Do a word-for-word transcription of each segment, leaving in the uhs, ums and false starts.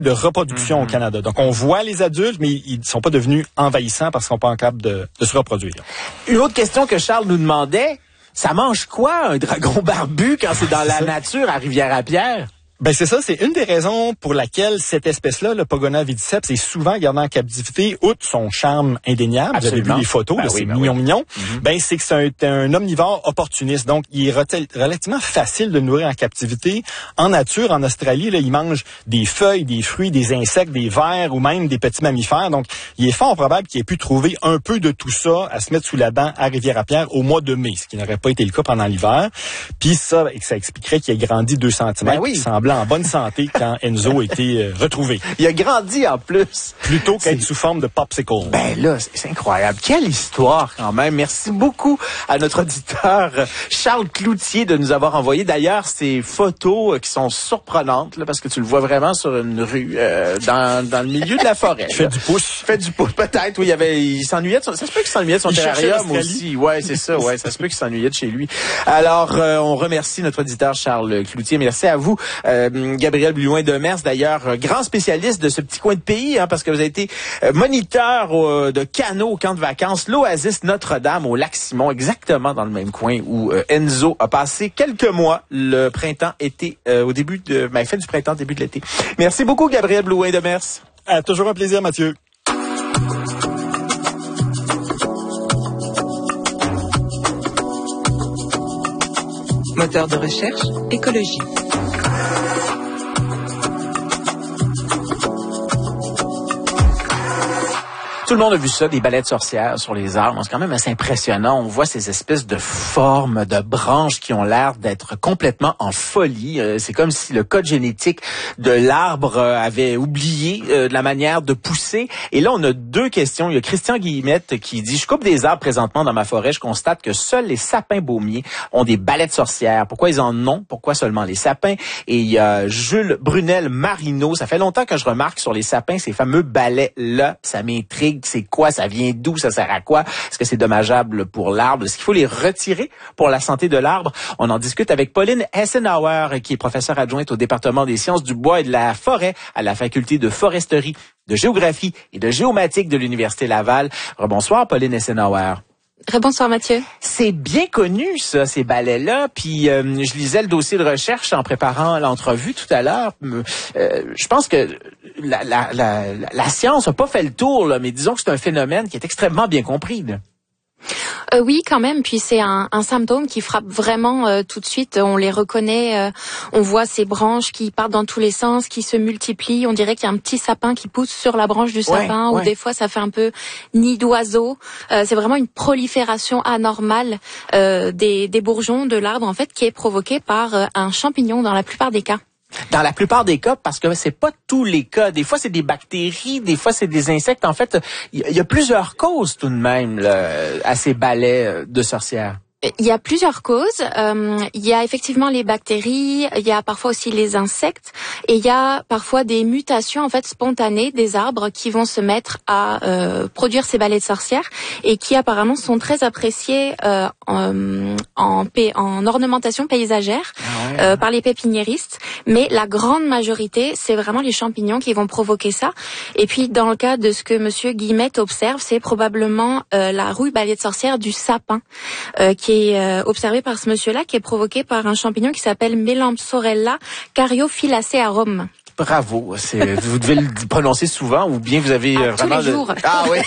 de reproduction mm-hmm. au Canada. Donc, on voit les adultes, mais ils ne sont pas devenus envahissants parce qu'ils sont pas en capable de, de se reproduire. Une autre question que Charles nous demandait, ça mange quoi un dragon barbu quand c'est dans la nature à Rivière-à-Pierre? Ben c'est ça, c'est une des raisons pour laquelle cette espèce-là, le Pogona vidiceps, est souvent gardé en captivité, outre son charme indéniable. Absolument. Vous avez vu les photos, ben là, oui, c'est ben mignon, oui. mignon. Mm-hmm. Ben c'est que c'est un, un omnivore opportuniste, donc il est rel- relativement facile de le nourrir en captivité. En nature, en Australie, là, il mange des feuilles, des fruits, des insectes, des vers ou même des petits mammifères. Donc, il est fort probable qu'il ait pu trouver un peu de tout ça à se mettre sous la dent à Rivière-à-Pierre au mois de mai, ce qui n'aurait pas été le cas pendant l'hiver. Puis ça, ça expliquerait qu'il a grandi deux centimètres, ben oui. qui semblait en bonne santé quand Enzo a été euh, retrouvé. Il a grandi en plus. Plutôt qu'être sous forme de popsicle. Ben là, c'est, c'est incroyable. Quelle histoire quand même. Merci beaucoup à notre auditeur Charles Cloutier de nous avoir envoyé d'ailleurs ces photos qui sont surprenantes là, parce que tu le vois vraiment sur une rue euh, dans, dans le milieu de la forêt. Il fait du pouce. Il fait du pouce. Peut-être, oui. Il, y avait, il s'ennuyait de son, ça se peut qu'il s'ennuyait de son il terrarium aussi. Ouais, c'est ça. Ouais, ça se peut qu'il s'ennuyait de chez lui. Alors, euh, on remercie notre auditeur Charles Cloutier. Merci à vous. Euh, Gabriel Blouin-Demers, d'ailleurs, grand spécialiste de ce petit coin de pays, hein, parce que vous avez été euh, moniteur euh, de canot au camp de vacances, l'Oasis Notre-Dame au Lac-Simon, exactement dans le même coin où euh, Enzo a passé quelques mois, le printemps-été, euh, au début de, ben, fin du printemps, début de l'été. Merci beaucoup, Gabriel Blouin-Demers. Ah, toujours un plaisir, Mathieu. Moteur de recherche, écologie. Tout le monde a vu ça, des balais de sorcières sur les arbres. C'est quand même assez impressionnant. On voit ces espèces de formes, de branches qui ont l'air d'être complètement en folie. Euh, c'est comme si le code génétique de l'arbre euh, avait oublié euh, de la manière de pousser. Et là, on a deux questions. Il y a Christian Guillemette qui dit « Je coupe des arbres présentement dans ma forêt. Je constate que seuls les sapins baumiers ont des balais de sorcières. Pourquoi ils en ont? Pourquoi seulement les sapins? » Et il y a Jules Brunel Marino. Ça fait longtemps que je remarque sur les sapins ces fameux balais-là. Ça m'intrigue. C'est quoi? Ça vient d'où? Ça sert à quoi? Est-ce que c'est dommageable pour l'arbre? Est-ce qu'il faut les retirer pour la santé de l'arbre? On en discute avec Pauline Hessenauer, qui est professeure adjointe au département des sciences du bois et de la forêt à la faculté de foresterie, de géographie et de géomatique de l'Université Laval. Rebonsoir, Pauline Hessenauer. Bonsoir Mathieu. C'est bien connu ça, ces balais-là. Puis euh, je lisais le dossier de recherche en préparant l'entrevue tout à l'heure. Euh, je pense que la, la, la, la science n'a pas fait le tour, là, mais disons que c'est un phénomène qui est extrêmement bien compris, là. Euh, oui, quand même. Puis c'est un, un symptôme qui frappe vraiment euh, tout de suite. On les reconnaît. Euh, on voit ces branches qui partent dans tous les sens, qui se multiplient. On dirait qu'il y a un petit sapin qui pousse sur la branche du sapin, ouais, ou ouais. Des fois ça fait un peu nid d'oiseau. Euh, c'est vraiment une prolifération anormale euh, des, des bourgeons de l'arbre en fait, qui est provoquée par euh, un champignon dans la plupart des cas. Dans la plupart des cas, parce que c'est pas tous les cas. Des fois, c'est des bactéries, des fois, c'est des insectes. En fait, il y, y a plusieurs causes tout de même là, à ces balais de sorcières. Il y a plusieurs causes. Euh, il y a effectivement les bactéries, il y a parfois aussi les insectes, et il y a parfois des mutations en fait spontanées des arbres qui vont se mettre à euh, produire ces balais de sorcières et qui apparemment sont très appréciés euh, en, en, en ornementation paysagère ah ouais, euh, ouais. par les pépiniéristes. Mais la grande majorité, c'est vraiment les champignons qui vont provoquer ça. Et puis dans le cas de ce que Monsieur Guillemette observe, c'est probablement euh, la rouille balai de sorcière du sapin euh, qui est euh, observé par ce monsieur-là, qui est provoqué par un champignon qui s'appelle Melampsorella caryophyllacearum. Bravo, c'est, vous devez le prononcer souvent, ou bien vous avez ah, vraiment... tous les jours. Ah oui.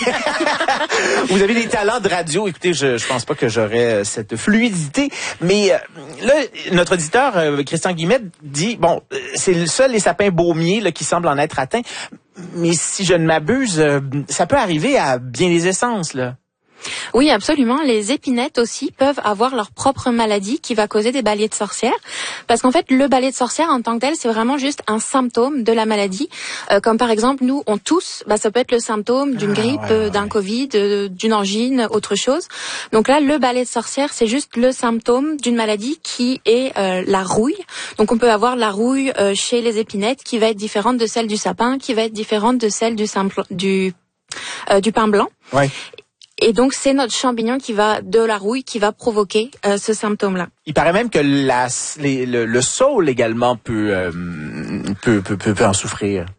Vous avez des talents de radio. Écoutez, je je pense pas que j'aurais cette fluidité, mais euh, là, notre auditeur euh, Christian Guillemette dit bon, c'est le seul les sapins baumiers là qui semblent en être atteints, mais si je ne m'abuse, euh, ça peut arriver à bien des essences là. Oui, absolument. Les épinettes aussi peuvent avoir leur propre maladie qui va causer des balais de sorcière. Parce qu'en fait, le balai de sorcière en tant que tel, c'est vraiment juste un symptôme de la maladie. Euh, comme par exemple, nous, on tousse, bah, ça peut être le symptôme d'une grippe, ah, ouais, ouais, d'un ouais. Covid, euh, d'une angine, autre chose. Donc là, le balai de sorcière, c'est juste le symptôme d'une maladie qui est euh, la rouille. Donc on peut avoir la rouille euh, chez les épinettes qui va être différente de celle du sapin, qui va être différente de celle du, simple, du, euh, du pin blanc. Ouais. Et donc, c'est notre champignon qui va, de la rouille, qui va provoquer euh, ce symptôme-là. Il paraît même que la, les, le, le saule également peut, euh, peut, peut, peut, peut en souffrir.